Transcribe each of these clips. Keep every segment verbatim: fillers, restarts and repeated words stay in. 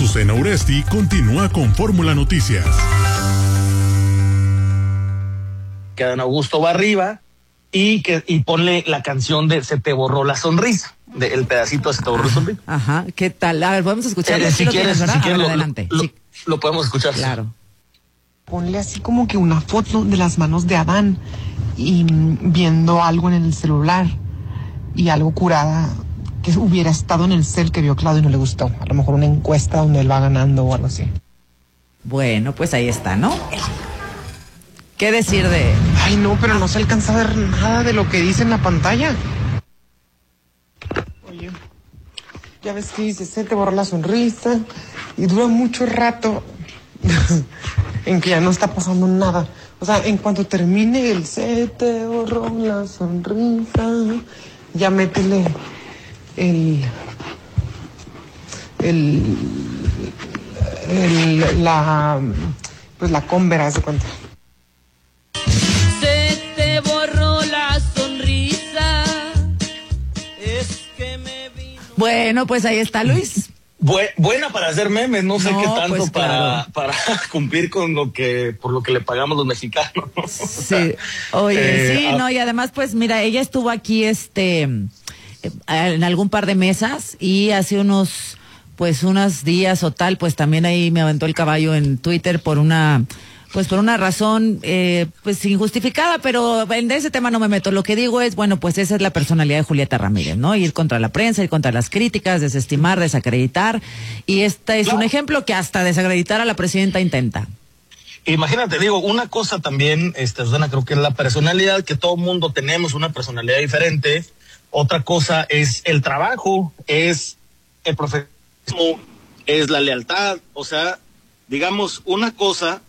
Azucena Uresti continúa con Fórmula Noticias. Que Dan Augusto va arriba y que y ponle la canción de Se te borró la sonrisa, de, el pedacito de Se te borró la sonrisa. Ajá, ¿qué tal? A ver, podemos escucharlo. Eh, si lo quieres, tienes, si quieres ver, lo, adelante. Lo, sí. lo podemos escuchar. Claro. Ponle así como que una foto de las manos de Adán y viendo algo en el celular y algo curada que hubiera estado en el cel que vio Claudio y no le gustó. A lo mejor una encuesta donde él va ganando o algo así. Bueno, pues ahí está, ¿no? ¿Qué decir de...? Ay, no, pero no se alcanza a ver nada de lo que dice en la pantalla. Oye, ya ves que dice, se te borró la sonrisa y dura mucho rato en que ya no está pasando nada. O sea, en cuanto termine el se te borró la sonrisa, ya métele el... el... el la... pues la cómbera, haz de cuenta. Se te borró la sonrisa, es que me vino... Bueno, pues ahí está, Luis. Bu- buena para hacer memes, no sé No, qué tanto pues, para, claro. para cumplir con lo que, por lo que le pagamos los mexicanos. Sí. Oye, Eh, sí, a- no, y además, pues mira, ella estuvo aquí, este, eh, en algún par de mesas y hace unos, pues unos días o tal, pues también ahí me aventó el caballo en Twitter por una, pues por una razón, eh, pues injustificada, pero en ese tema no me meto. Lo que digo es, bueno, pues esa es la personalidad de Julieta Ramírez, ¿no? Ir contra la prensa, ir contra las críticas, desestimar, desacreditar, y este es Claro. un ejemplo que hasta desacreditar a la presidenta intenta. Imagínate, digo, una cosa también, este, Susana, creo que es la personalidad, que todo mundo tenemos una personalidad diferente. Otra cosa es el trabajo, es el profesionalismo, es la lealtad. O sea, digamos, una cosa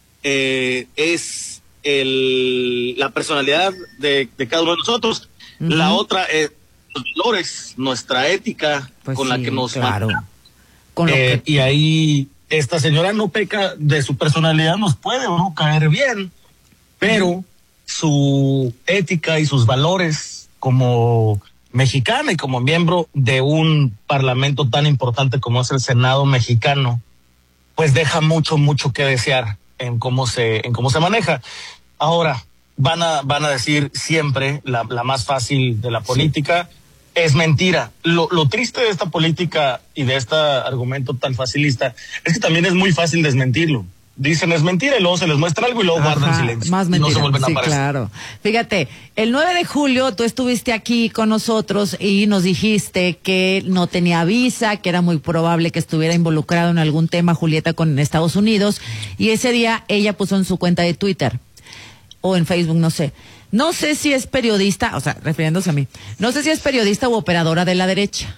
eh, es el, la personalidad de, de cada uno de nosotros. Ujú. La otra es los valores, nuestra ética Pues con sí, la que nos claro. maneja. Con lo Eh, que... y ahí esta señora no peca de su personalidad, nos puede o no caer bien, pero su ética y sus valores como mexicana y como miembro de un parlamento tan importante como es el Senado mexicano, pues deja mucho, mucho que desear en cómo se, en cómo se maneja. Ahora, van a, van a decir siempre la, la más fácil de la política. Sí. Es mentira. Lo, lo triste de esta política y de este argumento tan facilista es que también es muy fácil desmentirlo. Dicen es mentira y luego se les muestra algo y luego Ajá, guardan silencio. Más mentira. No se vuelven a sí, aparecer. Claro. Fíjate, el nueve de julio tú estuviste aquí con nosotros y nos dijiste que no tenía visa, que era muy probable que estuviera involucrado en algún tema Julieta con Estados Unidos, y ese día ella puso en su cuenta de Twitter o en Facebook, no sé. No sé si es periodista, o sea, refiriéndose a mí, no sé si es periodista u operadora de la derecha.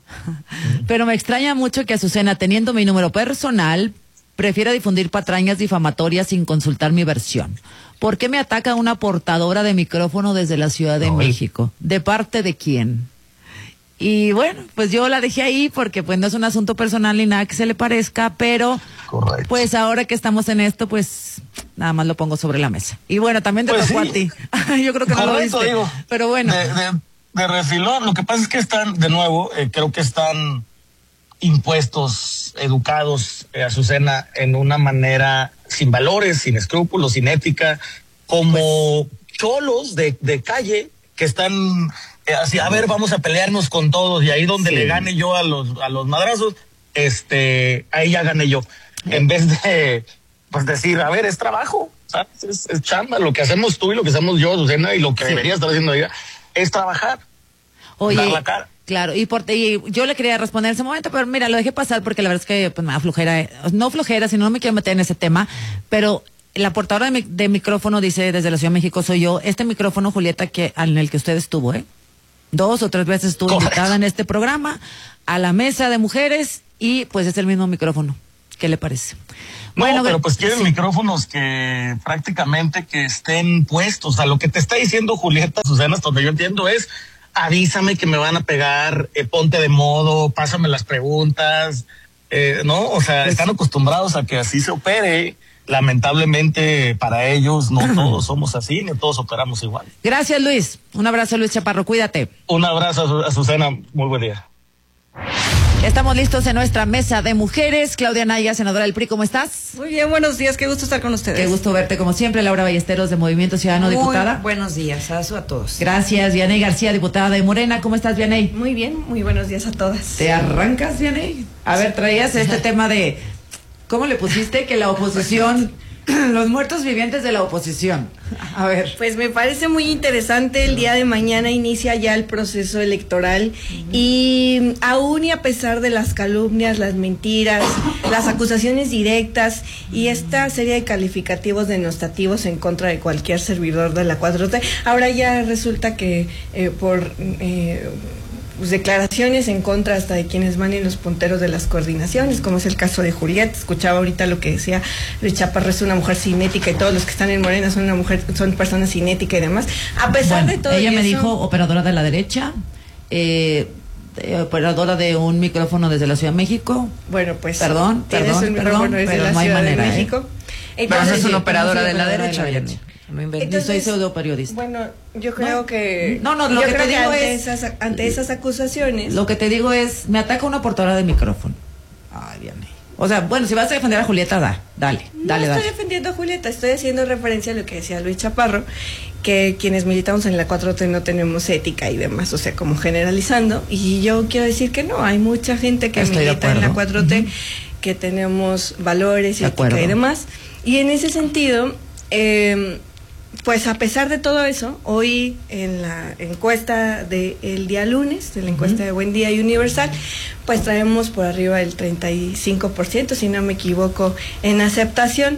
Pero me extraña mucho que Azucena, teniendo mi número personal, prefiera difundir patrañas difamatorias sin consultar mi versión. ¿Por qué me ataca una portadora de micrófono desde la Ciudad de no, México? ¿De parte de quién? Y bueno, pues yo la dejé ahí porque pues no es un asunto personal ni nada que se le parezca, pero Correcto. Pues ahora que estamos en esto, pues nada más lo pongo sobre la mesa. Y bueno, también te pues tocó sí. a ti. Yo creo que no Correcto, lo viste, digo, pero bueno. De, de, de refilón, lo que pasa es que están, de nuevo, eh, creo que están impuestos, educados, eh, Azucena, en una manera sin valores, sin escrúpulos, sin ética, como pues, cholos de, de calle que están eh, así, a ver, vamos a pelearnos con todos, y ahí donde sí. le gane yo a los a los madrazos, este, ahí ya gané yo. Eh. En vez de pues decir, a ver, es trabajo, ¿sabes? Es, es chamba, lo que hacemos tú y lo que hacemos yo, Azucena, y lo que sí. debería estar haciendo ella, es trabajar. Oye, dar la cara. Claro, y, por, y yo le quería responder en ese momento, pero mira, lo dejé pasar porque la verdad es que pues, me da flojera, no flojera, sino no me quiero meter en ese tema, pero la portadora de, mi, de micrófono dice desde la Ciudad de México soy yo. Este micrófono, Julieta, que en el que usted estuvo, ¿eh? Dos o tres veces estuvo Correcto. invitada en este programa, a la mesa de mujeres, y pues es el mismo micrófono. ¿Qué le parece? No, bueno, pero pues quieren sí. micrófonos que prácticamente que estén puestos. O sea, lo que te está diciendo Julieta, Susana, hasta donde yo entiendo es, avísame que me van a pegar, eh, ponte de modo, pásame las preguntas, eh, ¿no? O sea, pues, están acostumbrados a que así se opere. Lamentablemente para ellos no todos somos así, ni todos operamos igual. Gracias, Luis. Un abrazo, Luis Chaparro, cuídate. Un abrazo, Azucena, muy buen día. Estamos listos en nuestra mesa de mujeres. Claudia Naya, senadora del P R I, ¿cómo estás? Muy bien, buenos días, qué gusto estar con ustedes. Qué gusto verte como siempre. Laura Ballesteros de Movimiento Ciudadano, Muy diputada. buenos días a, a todos. Gracias, Vianey García, diputada de Morena. ¿Cómo estás, Vianey? Muy bien, muy buenos días a todas. ¿Te arrancas, Vianey? A ver, traías este tema de, ¿cómo le pusiste? Que la oposición, los muertos vivientes de la oposición. A ver. Pues me parece muy interesante, el día de mañana inicia ya el proceso electoral uh-huh. y aún y a pesar de las calumnias, las mentiras, las acusaciones directas y esta serie de calificativos denostativos en contra de cualquier servidor de la cuatro T, ahora ya resulta que eh, por... Eh, Pues declaraciones en contra hasta de quienes van en los punteros de las coordinaciones, como es el caso de Julieta. Escuchaba ahorita lo que decía Luis Chaparro, es una mujer cinética y todos los que están en Morena son una mujer, son personas cinéticas y demás. A pesar bueno, de todo ella eso, me dijo operadora de la derecha, eh, eh, operadora de un micrófono desde la Ciudad de México. Bueno, pues perdón, perdón, un perdón, desde pero la no hay Ciudad manera, de México. ¿eh? Entonces, pero no es una operadora sí, de la operadora derecha, de la derecha. No inventé, Entonces, soy pseudo periodista. Bueno, yo creo no, que no, no, lo yo que creo te digo ante es esas, ante esas acusaciones. Lo que te digo es, me ataca una portadora de micrófono. Ay, Dios mío. O sea, bueno, si vas a defender a Julieta, da, dale, no dale, estoy dale. defendiendo a Julieta, estoy haciendo referencia a lo que decía Luis Chaparro, que quienes militamos en la cuatro T no tenemos ética y demás, o sea, como generalizando, y yo quiero decir que no, hay mucha gente que estoy milita en la cuatro T, uh-huh. que tenemos valores y de ética acuerdo. y demás, y en ese sentido, eh, pues a pesar de todo eso, hoy en la encuesta del día lunes, de la encuesta uh-huh. de Buen Día y Universal, pues traemos por arriba del treinta y cinco por ciento, si no me equivoco, en aceptación.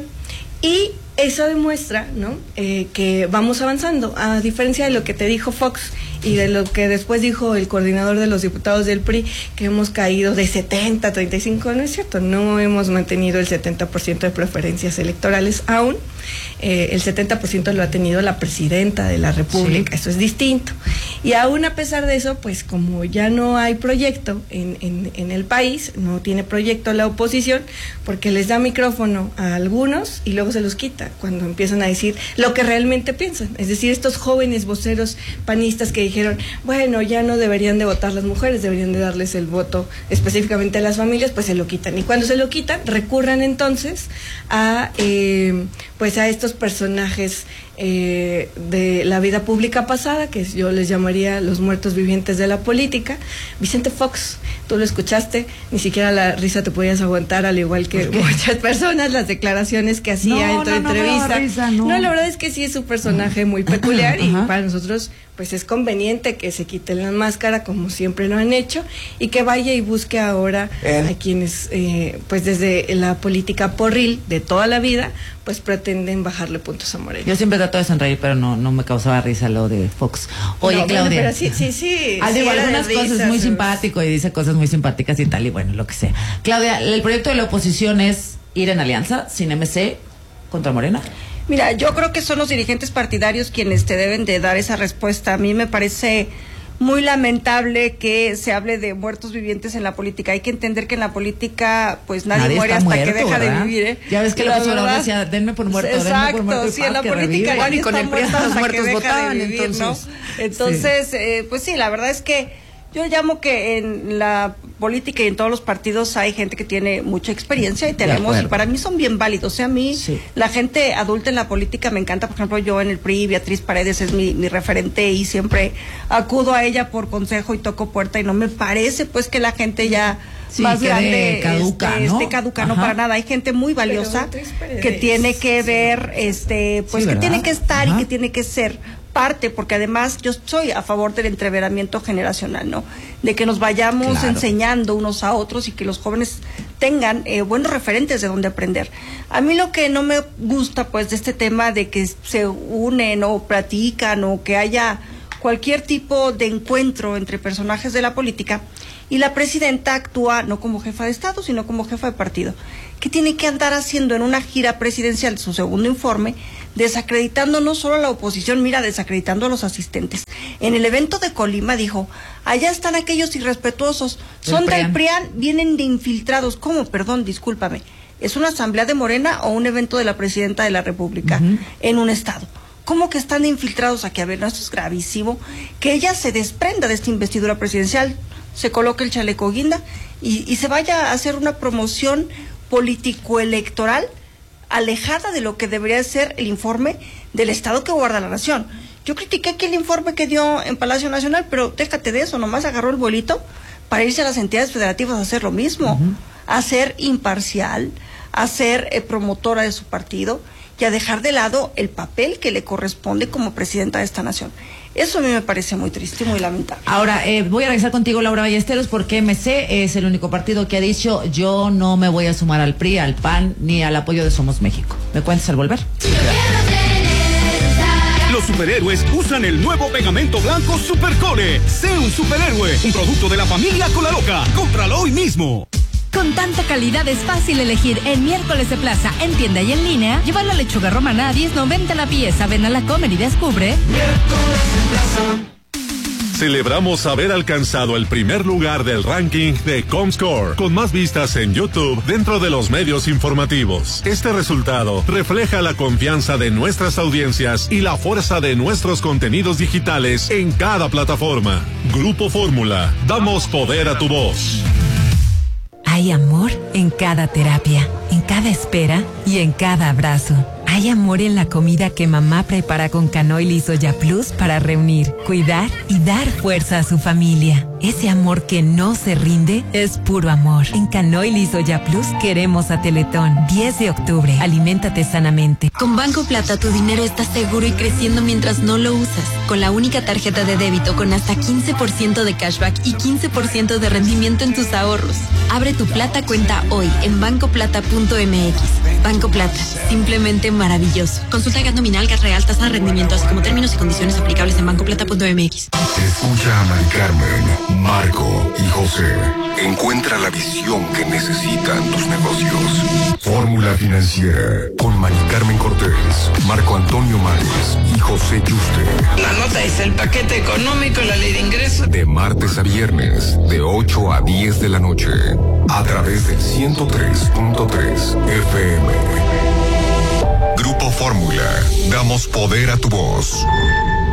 Y eso demuestra, ¿no? Eh, que vamos avanzando, a diferencia de lo que te dijo Fox y de lo que después dijo el coordinador de los diputados del P R I, que hemos caído de setenta a treinta y cinco, no es cierto, no hemos mantenido el setenta por ciento de preferencias electorales aún, eh, el setenta por ciento lo ha tenido la presidenta de la República, sí. Eso es distinto. Y aún a pesar de eso, pues como ya no hay proyecto en, en, en el país, no tiene proyecto la oposición, porque les da micrófono a algunos y luego se los quita cuando empiezan a decir lo que realmente piensan. Es decir, estos jóvenes voceros panistas que dijeron, bueno, ya no deberían de votar las mujeres, deberían de darles el voto específicamente a las familias, pues se lo quitan. Y cuando se lo quitan, recurran entonces a eh, pues a estos personajes eh, de la vida pública pasada, que yo les llamaría los muertos vivientes de la política. Vicente Fox, tú lo escuchaste, ni siquiera la risa te podías aguantar, al igual que muchas personas, las declaraciones que hacía no, en tu no, entrevista. No, risa, no. no, la verdad es que sí es un personaje muy peculiar y Ajá. para nosotros pues es conveniente que se quiten la máscara como siempre lo han hecho y que vaya y busque ahora ¿Eh? a quienes eh, pues desde la política porril de toda la vida pues pretenden bajarle puntos a Morena. Yo siempre trato de sonreír, pero no no me causaba risa lo de Fox. Oye, no, Claudia. Bueno, pero sí, sí, sí. Ah, sí digo, algunas de cosas risas, muy o... simpático y dice cosas muy simpáticas y tal, y bueno, lo que sea. Claudia, el proyecto de la oposición es ir en alianza sin M C contra Morena. Mira, yo creo que son los dirigentes partidarios quienes te deben de dar esa respuesta. A mí me parece muy lamentable que se hable de muertos vivientes en la política. Hay que entender que en la política, pues nadie, nadie muere hasta muerto, que deja ¿verdad? de vivir. ¿eh? Ya ves que López Obrador decía, denme por muerto, exacto, denme por muerto. Sí, en la política bueno, y con el P R I los muertos votaban, vivir, entonces. ¿no? Entonces, sí. eh, pues sí, la verdad es que yo llamo que en la política y en todos los partidos hay gente que tiene mucha experiencia y tenemos, y para mí son bien válidos. O sea, a mí, sí. la gente adulta en la política me encanta. Por ejemplo, yo en el P R I, Beatriz Paredes es mi, mi referente y siempre acudo a ella por consejo y toco puerta y no me parece pues que la gente ya... Sí, más grande caduca, este, ¿no? este caduca, no para nada. Hay gente muy valiosa que tiene que ver, este, pues sí, que tiene que estar Ajá. y que tiene que ser parte, porque además yo soy a favor del entreveramiento generacional, ¿no? De que nos vayamos claro. enseñando unos a otros y que los jóvenes tengan eh, buenos referentes de donde aprender. A mí lo que no me gusta, pues, de este tema de que se unen o platican o que haya cualquier tipo de encuentro entre personajes de la política y la presidenta actúa no como jefa de Estado, sino como jefa de partido. ¿Qué tiene que andar haciendo en una gira presidencial, su segundo informe, desacreditando no solo a la oposición, mira, desacreditando a los asistentes? En el evento de Colima dijo, allá están aquellos irrespetuosos, son del P R I A N, vienen de infiltrados. ¿Cómo? Perdón, discúlpame. ¿Es una asamblea de Morena o un evento de la presidenta de la República uh-huh. en un estado? ¿Cómo que están infiltrados aquí? A ver, no, esto es gravísimo. Que ella se desprenda de esta investidura presidencial. se coloque el chaleco guinda y, y se vaya a hacer una promoción político-electoral alejada de lo que debería ser el informe del Estado que guarda la nación. Yo critiqué aquí el informe que dio en Palacio Nacional, pero déjate de eso, nomás agarró el vuelito para irse a las entidades federativas a hacer lo mismo, uh-huh. a ser imparcial, a ser eh, promotora de su partido y a dejar de lado el papel que le corresponde como presidenta de esta nación. Eso a mí me parece muy triste y muy lamentable. Ahora, eh, voy a regresar contigo, Laura Ballesteros, porque M C es el único partido que ha dicho yo no me voy a sumar al P R I, al P A N, ni al apoyo de Somos México. ¿Me cuentas al volver? Los superhéroes usan el nuevo pegamento blanco Supercole. Sé un superhéroe, un producto de la familia Colaloca. Cómpralo hoy mismo. Con tanta calidad es fácil elegir en Miércoles de Plaza, en tienda y en línea. Lleva la lechuga romana a diez noventa la pieza. Ven a la Comer y descubre. Miércoles de Plaza. Celebramos haber alcanzado el primer lugar del ranking de Comscore, con más vistas en YouTube dentro de los medios informativos. Este resultado refleja la confianza de nuestras audiencias y la fuerza de nuestros contenidos digitales en cada plataforma. Grupo Fórmula, damos poder a tu voz. Hay amor en cada terapia, en cada espera y en cada abrazo. Hay amor en la comida que mamá prepara con Canoil y Soya Plus para reunir, cuidar y dar fuerza a su familia. Ese amor que no se rinde es puro amor. En Canoil y Soya Plus queremos a Teletón. diez de octubre. Aliméntate sanamente. Con Banco Plata tu dinero está seguro y creciendo mientras no lo usas. Con la única tarjeta de débito con hasta quince por ciento de cashback y quince por ciento de rendimiento en tus ahorros. Abre tu Plata cuenta hoy en banco plata punto m x. Banco Plata, simplemente maravilloso. Consulta gas nominal, gas real, tasa de rendimiento, así como términos y condiciones aplicables en banco plata punto m x. Escucha a Mari Carmen, Marco y José. Encuentra la visión que necesitan tus negocios. Fórmula Financiera con Mari Carmen Cortés, Marco Antonio Mares y José Yuste. La nota es el paquete económico y la ley de ingresos. De martes a viernes, de ocho a diez de la noche, a través del ciento tres punto tres F M. Grupo Fórmula, damos poder a tu voz.